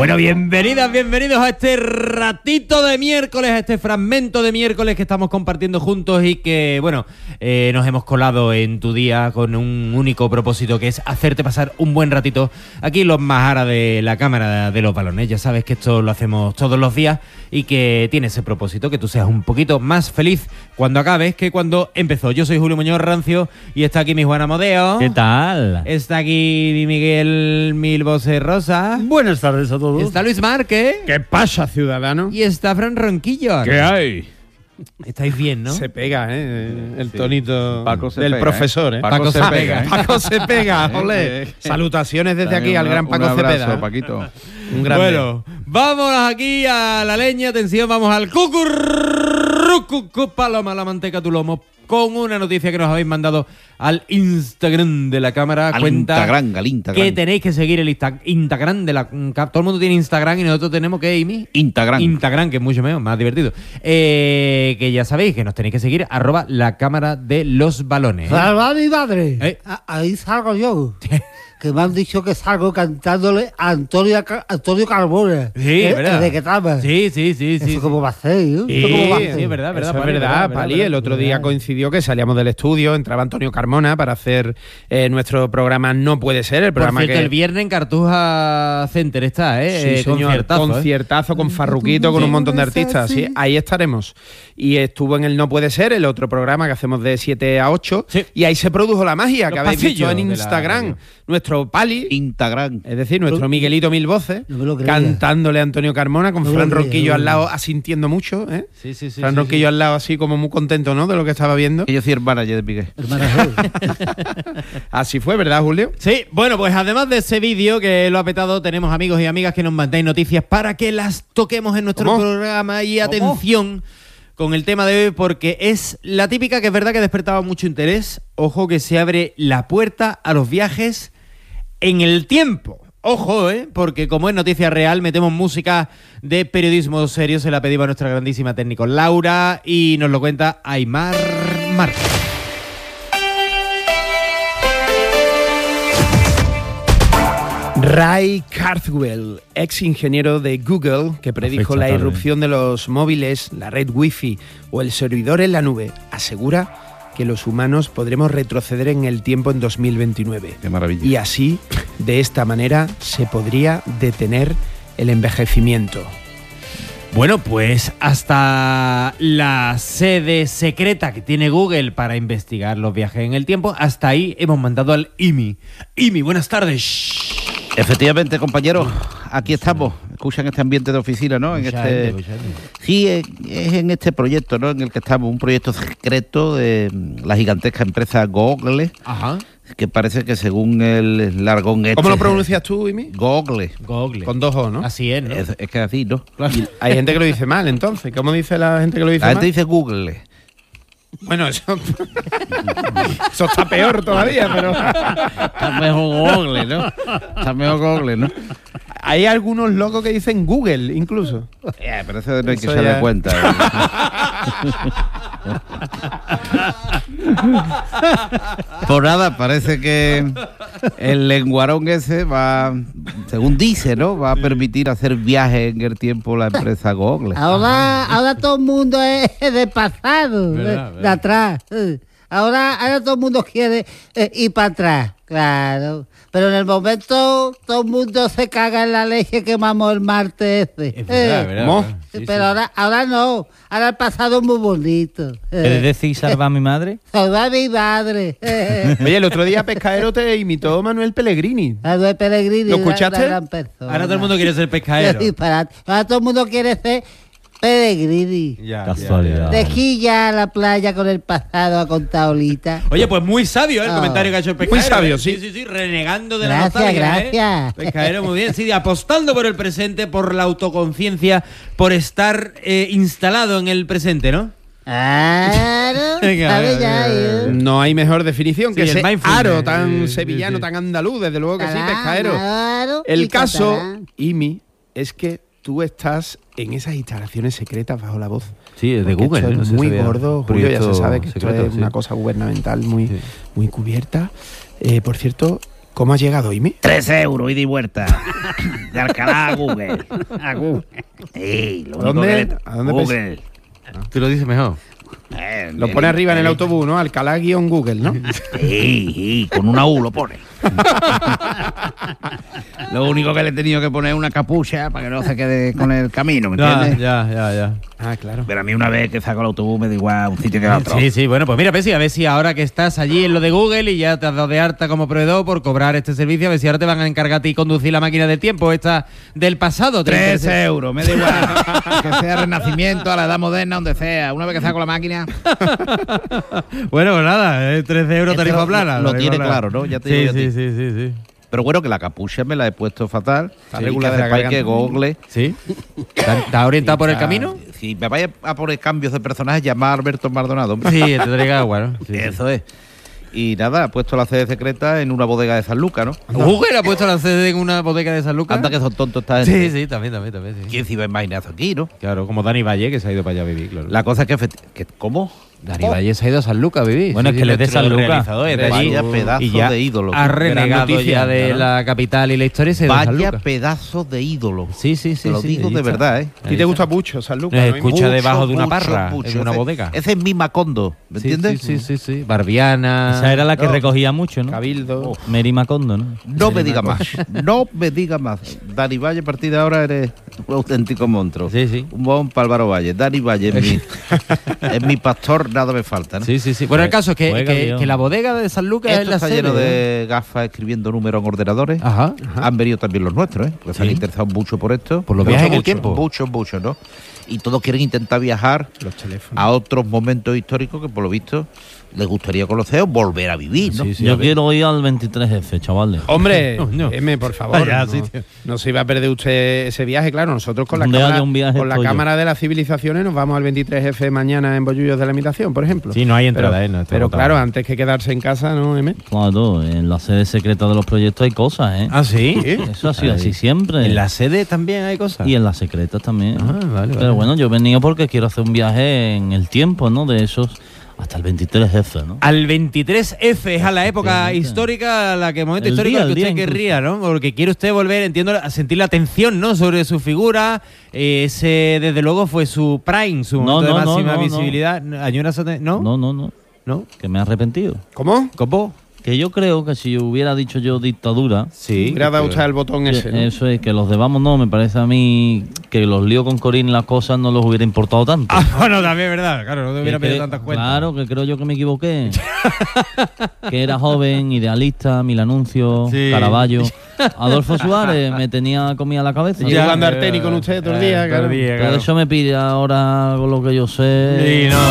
Bueno, bienvenidos a este ratito de miércoles, a este fragmento de miércoles que estamos compartiendo juntos y que, bueno, nos hemos colado en tu día con un único propósito, que es hacerte pasar un buen ratito aquí los Majara de la Cámara de los Balones. Ya sabes que esto lo hacemos todos los días y que tiene ese propósito, que tú seas un poquito más feliz cuando acabes que cuando empezó. Yo soy Julio Muñoz Rancio y está aquí mi Juan Amodeo. ¿Qué tal? Está aquí mi Miguel Milbose Rosa. Buenas tardes a todos. Está Luis Márquez. ¿Qué pasa, ciudadano? Y está Fran Ronquillo. ¿Qué hay? Estáis bien, ¿no? Se pega, el tonito Paco se del pega, profesor, Paco se pega. Paco se pega, ole. Salutaciones desde aquí al gran Paco Cepeda. Cepeda. Paquito. Un grande. Bueno, vámonos aquí a la leña. Atención, vamos al cucurrucucu, paloma la manteca tu lomo, con una noticia que nos habéis mandado al Instagram de la Cámara. Al Cuenta Instagram. que tenéis que seguir el Instagram de la... Todo el mundo tiene Instagram y nosotros tenemos que, Amy... Instagram, que es mucho mejor, más divertido. Que ya sabéis que nos tenéis que seguir, @la Cámara de los Balones. ¡Salva mi madre! Ahí salgo yo. Que me han dicho que salgo cantándole a Antonio Carmona. Sí, es verdad. ¿De qué trama? Sí. ¿Eso cómo va a ser? Sí, es verdad. Eso es verdad, Pali. El otro día coincidió que salíamos del estudio, entraba Antonio Carmona para hacer nuestro programa No Puede Ser, el programa Por cierto, que... el viernes en Cartuja Center está, Sí, señor, conciertazo con Farruquito, con un montón de artistas. Sí, ahí estaremos. Y estuvo en el No Puede Ser, el otro programa que hacemos de 7 a 8. Sí. Y ahí se produjo la magia que habéis visto en Instagram. Nuestro Pali, Instagram, es decir, nuestro Miguelito Mil Voces, cantándole a Antonio Carmona, con Fran Ronquillo al lado, asintiendo mucho, ¿eh? Sí. Fran Ronquillo al lado, así como muy contento, ¿no?, de lo que estaba viendo. Que yo soy el manager de Piqué. Así fue, ¿verdad, Julio? Sí, bueno, pues además de ese vídeo que lo ha petado, tenemos amigos y amigas que nos mandáis noticias para que las toquemos en nuestro programa. Y atención con el tema de hoy, porque es la típica que es verdad que despertaba mucho interés. Ojo, que se abre la puerta a los viajes en el tiempo. Ojo, porque como es noticia real, metemos música de periodismo serio. Se la pedimos a nuestra grandísima técnico Laura y nos lo cuenta Aymar Marcos. Ray Kurzweil, ex ingeniero de Google, que predijo la irrupción de los móviles, la red Wi-Fi o el servidor en la nube, asegura que los humanos podremos retroceder en el tiempo en 2029. ¡Qué maravilla! Y así, de esta manera, se podría detener el envejecimiento. Bueno, pues hasta la sede secreta que tiene Google para investigar los viajes en el tiempo, hasta ahí hemos mandado al IMI. IMI, buenas tardes. Efectivamente, compañeros, aquí estamos. Escuchan este ambiente de oficina, ¿no? Sí, es en este proyecto, ¿no?, en el que estamos, un proyecto secreto de la gigantesca empresa Google. Ajá. Que parece que según el largón ¿Cómo lo pronuncias tú, Imi? Google. Con 2 O, ¿no? Así es, ¿no? Es que es así, ¿no? Claro. Hay gente que lo dice mal, entonces. ¿Cómo dice la gente que lo dice La mal? gente dice Google. Bueno, eso está peor todavía, pero... Está mejor Google, ¿no? Está mejor Google, ¿no? Hay algunos locos que dicen Google, incluso. Pero eso no hay que Eso se ya... dé cuenta. Por nada, parece que el lenguarón ese va, según dice, ¿no?, va a permitir hacer viajes en el tiempo la empresa Google. Ahora todo el mundo es de pasado, de atrás. Ahora todo el mundo quiere ir para atrás, claro. Pero en el momento todo el mundo se caga en la leche que mamó el martes ese. Es verdad. Sí, pero ahora no. Ahora el pasado es muy bonito. ¿Quieres decir salva a mi madre? Salva a mi madre. Oye, el otro día Pescaero te imitó Manuel Pellegrini. Manuel Pellegrini. ¿Lo escuchaste? Ahora todo el mundo quiere ser pescadero. Ahora todo el mundo quiere ser Pellegrini. Casualidad. De aquí ya a la playa con el pasado a contar olita. Oye, pues muy sabio el comentario que ha hecho el pescadero. Muy sabio, sí. Sí, renegando de Gracias, la nostalgia. gracias. Pescadero, muy bien. Sí, apostando por el presente, por la autoconciencia, por estar instalado en el presente, ¿no? Claro. No hay mejor definición que el ese mindfulness. aro tan sevillano, tan andaluz, desde luego que sí, Pescaero. Claro, El y caso, catalán. Imi, es que tú estás en esas instalaciones secretas bajo la voz. Sí, es de Porque Google. esto no es se muy sabía. gordo, Julio, ya se Proyecto sabe que secreto, esto es sí. una cosa gubernamental muy cubierta. Por cierto, ¿Cómo ha llegado, Imi? 13 euros ida y vuelta. De Alcalá a Google. A Google. Lo único ¿Dónde? que ¿A dónde Google. Tú lo dices mejor. Lo pone arriba en el autobús, ¿no? Alcalá-Google, ¿no? Sí, con una U lo pone. Lo único que le he tenido que poner es una capucha para que no se quede con el camino, ¿me entiendes? Ya. Ah, claro. Pero a mí una vez que saco el autobús me da igual un sitio que otro. Sí, bueno, pues mira, Pesi, a ver si ahora que estás allí en lo de Google y ya te has dado de harta como proveedor por cobrar este servicio, a ver si ahora te van a encargar a ti conducir la máquina del tiempo, esta del pasado. 13 euros, me da igual. Que sea Renacimiento, a la edad moderna, donde sea. Una vez que saco la máquina. Bueno, pues nada, 13 euros Este tarifa plana. lo tarifa tiene plana. claro, ¿no? Ya te digo yo a ti. Sí. Pero bueno, que la capucha me la he puesto fatal. Está regular de la sepáis que garganta. Google. ¿Sí? ¿Estás orientado por el camino? Si me vais a poner cambios de personajes, llamar a Alberto Maldonado. hombre. Sí, te traiga agua, ¿no? Sí, sí. Eso es. Y nada, ha puesto la sede secreta en una bodega de San Lucas, ¿no? Google ha puesto la sede en una bodega de San Lucas. Anda que son tontos esta gente. Sí, también. Sí. ¿Quién se iba a imaginar eso aquí, no? Claro, como Dani Valle, que se ha ido para allá a vivir, claro. La cosa es que ¿cómo? Dani Valle se ha ido a San Lucas a vivir. Bueno, es que él es de nuestro San Lucas. realizador es de allí. Vaya pedazo Y ya de ídolo. ha renegado noticia, ya de claro. la capital y la historia y se ha ido a San Vaya Lucas. pedazo de ídolo. Sí. Te lo digo ahí de está. verdad, ¿eh? ¿A ti te gusta mucho San Lucas? ¿no, Imi? Escucha debajo de una Mucho, parra, mucho. en una Ese- bodega. Ese es mi Macondo, ¿me entiendes? Sí. Barbiana. Esa era la que No. recogía mucho, ¿no? Cabildo. Mary Macondo, ¿no? No me diga más. No me diga más. Dani Valle, a partir de ahora eres un auténtico monstruo. Sí. Un bon para Álvaro Valle. Dani Valle es mi pastor, nada me falta, ¿no? Sí. Bueno, el caso es Juega, que Dios. la bodega de San Lucas Esto es la está sede. lleno de gafas escribiendo números en ordenadores. Ajá. Han venido también los nuestros, ¿eh? Porque se han Sí. interesado mucho por esto. Por los Mucho, viajes en el mucho, tiempo. Mucho, ¿no? Y todos quieren intentar viajar Los teléfonos. a otros momentos históricos que por lo visto les gustaría conocer o volver a vivir, ¿no? Sí, a Yo ver. quiero ir al 23F, chavales. Hombre, No. M, por favor. Vaya, no, sí, tío. no se iba a perder usted ese viaje, claro. Nosotros con la Donde cámara, haya un viaje con la estoy yo. cámara de las civilizaciones nos vamos al 23F mañana en Bollullos de la Imitación, por ejemplo. Sí, no hay entrada, pero, no está pero agotado. claro, antes que quedarse en casa, ¿no, M? Claro, en la sede secreta de los proyectos hay cosas, ¿eh? Ah, sí. Eso ha sido Ahí. así siempre. En la sede también hay cosas. Y en las secretas también. Ah, vale. Pero bueno, yo he venido porque quiero hacer un viaje en el tiempo, ¿no? De esos hasta el 23F, ¿no? Al 23F es a la época Sí, histórica, a la que momento El histórico día, al que el día usted incluso. querría, ¿no? Porque quiere usted volver, entiendo, a sentir la atención, ¿no? Sobre su figura. Ese, desde luego, fue su prime, su momento de máxima visibilidad. ¿Añoras ¿No? No, que me he arrepentido. ¿Cómo? ¿Cómo? Que yo creo que si hubiera dicho yo dictadura, Sí. Hubiera dado usted el botón ese, ¿no? eso es, que los de Vamos no, me parece a mí que los líos con Corín y las cosas no los hubiera importado tanto. Ah, bueno, también es verdad. Claro, no te hubiera Que pedido cre- tantas cuentas. Claro, que creo yo que me equivoqué. Que era joven, idealista, Mil Anuncios, Sí. Caravaggio. Adolfo Suárez me tenía comida la cabeza. Llevo jugando al tenis con usted todo el día, claro. Pero eso me pide ahora con lo que yo sé. Sí, no,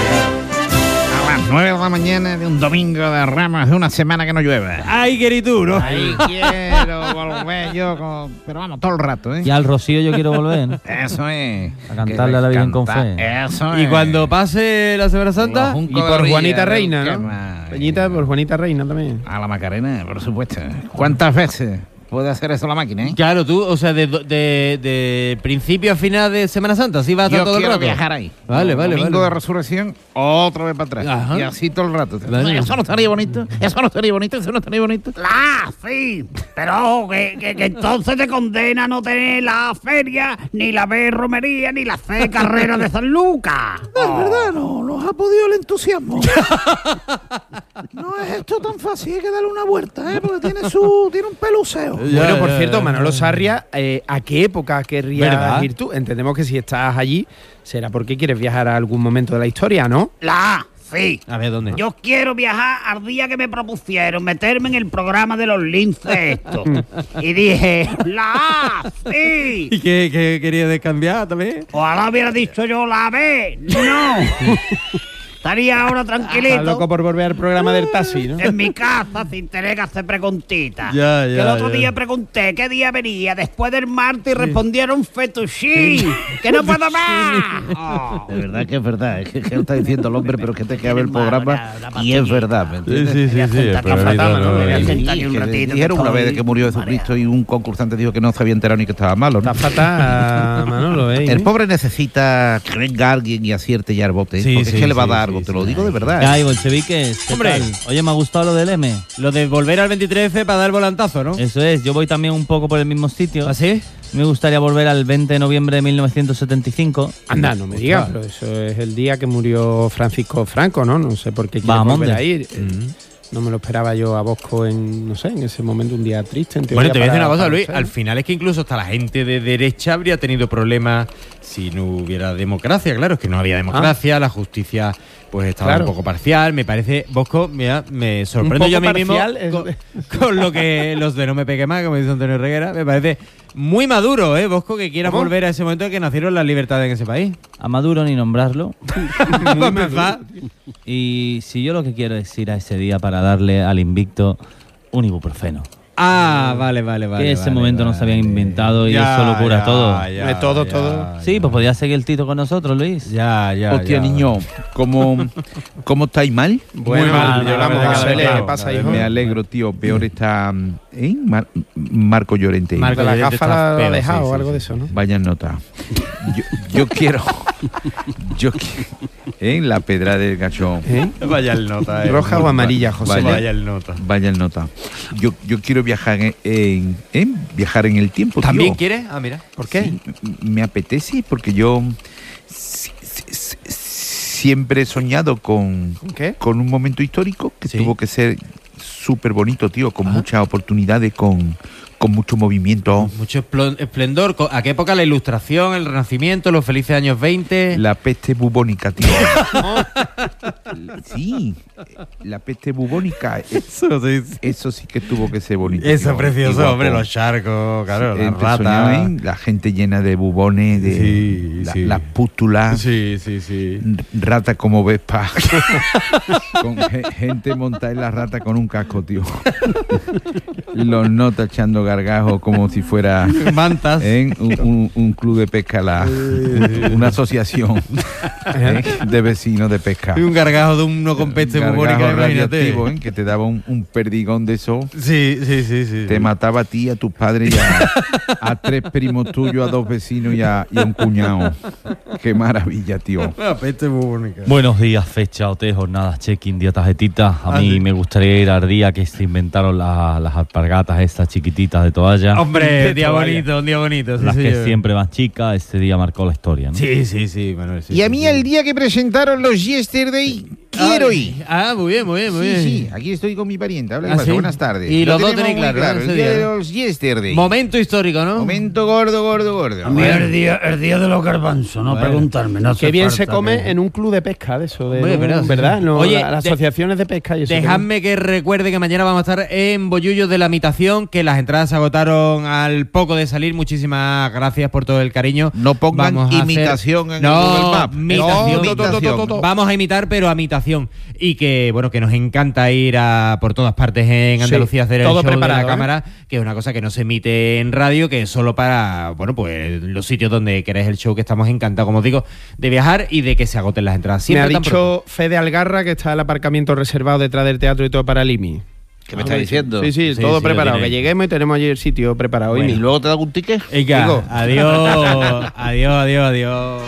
A las 9 de la mañana de un domingo de Ramos de una semana que no llueve. Ay, querido tú, ¿no? Ahí quiero volver yo, pero vamos, todo el rato, ¿eh? Y al Rocío yo quiero volver. Eso es. A cantarle a la Virgen con fe. Eso Y es. cuando pase la Semana Santa, Los Y juncos de por orilla, Juanita ¿no? Reina, ¿Qué ¿no? más? Peñita por Juanita Reina también. A la Macarena, por supuesto. ¿Cuántas veces puede hacer eso la máquina, eh? claro, tú, o sea, de principio a final de Semana Santa, ¿sí vas a estar Yo todo el quiero rato? viajar ahí. Vale, vale, Domingo vale. de resurrección, otra vez para atrás. Ajá. Y así todo el rato. Vale. Eso no estaría bonito. Eso no estaría bonito. Eso no estaría bonito. Sí, pero ojo, que entonces te condena a no tener la feria, ni la B romería, ni la C carrera de San Lucas. Es verdad, no nos ha podido el entusiasmo. No es esto tan fácil, hay que darle una vuelta, ¿eh? Porque tiene un peluseo. Bueno, por cierto, Manolo Sarria, ¿a qué época querrías ¿Verdad? ir tú? Entendemos que si estás allí será porque quieres viajar a algún momento de la historia, ¿no? Sí. A ver, ¿dónde? Yo quiero viajar al día que me propusieron meterme en el programa de los linces estos. Y dije, sí. ¿Y qué querías descambiar también? Ojalá hubiera dicho yo la B. No. Estaría ahora tranquilito. Estás loco por volver al programa del taxi, ¿no? En mi casa sin tener que hacer preguntitas. Ya, que el otro día pregunté qué día venía después del martes y respondieron fettuccine. ¡Que no puedo más! Oh. De verdad que es verdad, es que lo está diciendo el hombre, pero que te queda ver el programa Una y es verdad, ¿me entiendes? sí. el programa, ¿no? Me voy a sentar aquí un Que ratito. dijeron una vez de estoy que murió Jesucristo y un concursante dijo que no se había enterado ni que estaba malo, ¿no? Está fatal, Manolo, ¿eh? El pobre necesita que venga alguien y acierte ya el bote, Sí, porque es sí, que le va a sí, dar largo, te lo digo de verdad. ¿Qué hay, bolcheviques? ¿Qué Hombre. tal? Oye, me ha gustado lo del M. Lo de volver al 23F para dar el volantazo, ¿no? Eso es, yo voy también un poco por el mismo sitio. ¿Así? Me gustaría volver al 20 de noviembre de 1975. Anda, no me digas, pero eso es el día que murió Francisco Franco, ¿no? No sé por qué quiere Vamos, volver a hombre. ir. No me lo esperaba yo a Bosco en ese momento, un día triste. En Bueno, teoría, te voy a decir para- una cosa, para Luis. usted, Al ¿no? final es que incluso hasta la gente de derecha habría tenido problemas si no hubiera democracia. Claro, es que no había democracia, la justicia pues estaba Claro. un poco parcial. Me parece, Bosco, mira, me sorprendo Un yo a mí poco mismo parcial, con lo que los de No me pegue más, como dice Antonio Reguera. Me parece muy maduro, Bosco, que quieras ¿Cómo? volver a ese momento en que nacieron las libertades en ese país. A Maduro ni nombrarlo. Para empezar. Y si yo lo que quiero es ir a ese día para darle al invicto un ibuprofeno. Ah, vale. Que ese momento no se habían inventado y eso lo cura todo. De todo. Sí, pues podía seguir el Tito con nosotros, Luis. Ya. Hostia, niño, ¿cómo estáis mal? Bueno, mal, lloramos, la verdad, José, claro, ¿qué pasa, la hijo? Me alegro, tío. Peor está Marco Llorente. Marco De la Llorente gafa está la ha feo, dejado sí, o sí, algo sí. de eso, ¿no? Vaya nota. Yo quiero. La pedra del gachón. Vaya el nota. ¿Roja o amarilla, José? Vaya. el nota. Vaya el nota. Yo quiero viajar viajar en el tiempo, tío. ¿También quieres? Ah, mira. ¿Por qué? Sí, me apetece porque yo siempre he soñado con ¿Qué? un momento histórico que Sí. tuvo que ser súper bonito, tío, con muchas oportunidades, con mucho movimiento. Mucho esplendor. ¿A qué época? La Ilustración, el Renacimiento, los felices años 20. La peste bubónica, tío. Sí, la peste bubónica. Eso sí que tuvo que ser bonito. Eso es tío, y precioso, guapo. hombre, los charcos, claro, las Entre soñado, ratas. la gente llena de bubones, de Sí. las pústulas. Sí. Rata como Vespa. Con gente montada en la rata con un casco, tío. Los notas echando gargajos como si fuera Mantas. un club de pesca, una asociación de vecinos de pesca. Y un gargajo de uno con peste Gargajo bubónica, imagínate. radioactivo, que te daba un perdigón de eso. Sí. Te mataba a ti, a tus padres y a 3 primos tuyos, a 2 vecinos y a un cuñado. Qué maravilla, tío. La peste bubónica. Buenos días, fecha, OT, jornadas, check-in, día tarjetita. A mí sí. me gustaría ir al día que se inventaron las alpargatas estas chiquititas de toalla. Hombre, De día toalla. bonito. Sí, las que señor. siempre más chicas, este día marcó la historia, ¿no? Sí, Manuel. Sí, Y a sí, mí sí. el día que presentaron los Yesterday, quiero ir. Ah, muy bien. Sí, aquí estoy con mi pariente. Habla, Ah, ¿qué pasa? ¿sí? Buenas tardes. Y Lo los dos tenemos tenéis muy claro, ¿no? el Ese día día. de los Yesterday. Momento histórico, ¿no? Momento gordo. A mí el día de los garbanzos, no Bueno. preguntarme. No hace Qué bien se falta come que- en un club de pesca de eso, Hombre, ¿verdad? ¿verdad? No, Oye, las asociaciones de pesca y eso. Dejadme que recuerde que mañana vamos a estar en Bollullos de la Imitación, que las entradas se agotaron al poco de salir. Muchísimas gracias por todo el cariño. No pongan Vamos a hacer- imitación en el No, Google Maps. imitación. No, imitación. Vamos a imitar, pero a imitación. Y que, bueno, que nos encanta ir por todas partes en Sí, Andalucía a hacer el todo show de preparado, la cámara, que es una cosa que no se emite en radio, que es solo para, bueno, pues los sitios donde queréis el show, que estamos encantados, como os digo, de viajar y de que se agoten las entradas. Me Siempre ha tan pronto. dicho Fede Algarra que está el aparcamiento reservado detrás del teatro y todo para Limi. ¿Qué me estás diciendo? Sí, Sí, todo sí, preparado. lo tiene. Que lleguemos y tenemos allí el sitio preparado. ¿Y Imi. luego te da un ticket? Venga, Digo. adiós.